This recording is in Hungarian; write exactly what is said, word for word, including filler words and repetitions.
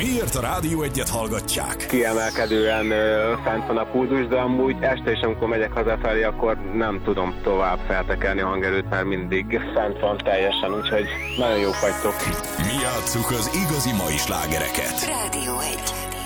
Miért a Rádió Egyet hallgatják? Kiemelkedően ö, fent van a pulzus, de amúgy este is, amikor megyek hazafelé, akkor nem tudom tovább feltekerni a hangerőt, mert mindig fent van teljesen, úgyhogy nagyon jók vagytok. Mi játsszuk az igazi mai slágereket. Rádió Egy.